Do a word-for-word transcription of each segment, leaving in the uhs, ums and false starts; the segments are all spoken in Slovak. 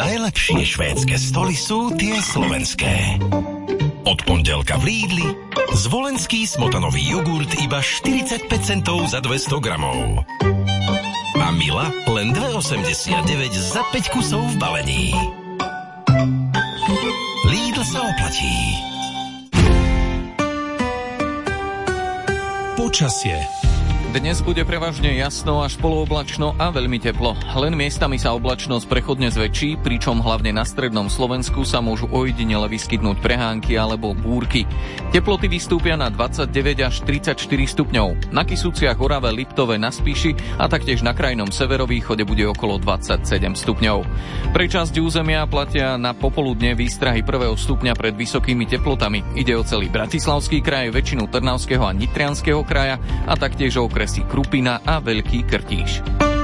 najlepšie švédske stoly sú tie slovenské. Od pondelka v Lidli zvolenský smotanový jogurt iba štyridsaťpäť centov za dvesto gramov. A Mila len dva osemdesiatdeväť za päť kusov v balení. Lidl sa oplatí. Počasie. Dnes bude prevažne jasno až polooblačno a veľmi teplo. Len miestami sa oblačnosť prechodne zväčší, pričom hlavne na strednom Slovensku sa môžu ojedinele vyskytnúť prehánky alebo búrky. Teploty vystúpia na dvadsaťdeväť až tridsaťštyri stupňov. Na Kysuciach, Orave, Liptove, na Spiši a taktiež na krajnom severovýchode bude okolo dvadsaťsedem stupňov. Pre časť územia platia na popoludne výstrahy prvého stupňa pred vysokými teplotami. Ide o celý Bratislavský kraj, väčšinu Trnavského a Nitrianskeho kraja a taktiež o okresy Krupina a Veľký Krtíš.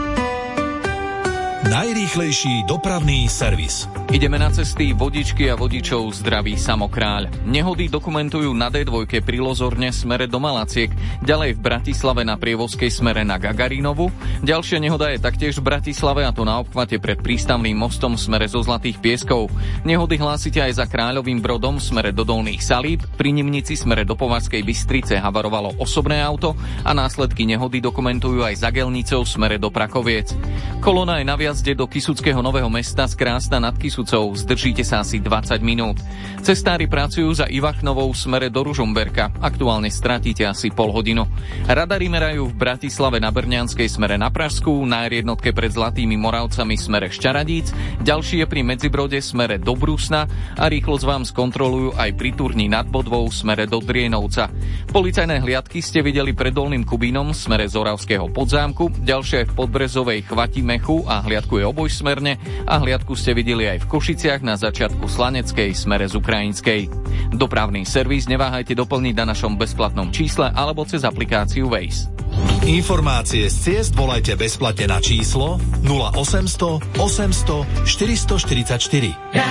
Najrýchlejší dopravný servis. Ideme na cesty, vodičky a vodičov zdraví Samokráľ. Nehody dokumentujú na dé dva pri Lozorne smere do Malaciek, ďalej v Bratislave na Prievozkej smere na Gagarinovu. Ďalšia nehoda je taktiež v Bratislave, a to na obchvate pred prístavným mostom smere zo Zlatých Pieskov. Nehody hlásite aj za Kráľovým Brodom smere do Dolných Salíb, pri Nimnici smere do Považskej Bystrice havarovalo osobné auto a následky nehody dokumentujú aj za Gelnicou smere do Prakoviec. Kolona je na jazde do Kysuckého Nového Mesta z Krásna nad Kysucou. Zdržíte sa asi dvadsať minút. Cestári pracujú za Ivachnovou smere do Ružomberka. Aktuálne stratíte asi pol hodinu. Radary merajú v Bratislave na Brňanskej smere na Pražskú, na er jednotke pred Zlatými Moravcami smere Šťaradíc, ďalší je pri Medzibrode smere do Brusna a rýchlosť vám skontrolujú aj pri Turni nad Bodvou smere do Drienovca. Policajné hliadky ste videli pred Dolným Kubínom smere z Oravského Podzámku, ďalšie v Podbrezovej Chvatimechu a hliadku je obojsmerne a hliadku ste videli aj v Košiciach na začiatku Slaneckej smere z Ukrajinskej. Dopravný servis neváhajte doplniť na našom bezplatnom čísle alebo cez aplikáciu Waze. Informácie z ciest volajte bezplatne na číslo nula osemsto osemsto štyristoštyridsaťštyri.